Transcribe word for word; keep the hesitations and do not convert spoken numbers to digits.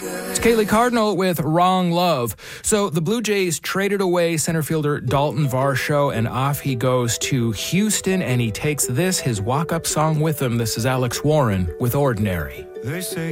It's Kaylee Cardinal with Wrong Love. So the Blue Jays traded away center fielder Dalton Varsho, and off he goes to Houston, and he takes this, his walk-up song, with him. This is Alex Warren with Ordinary. They say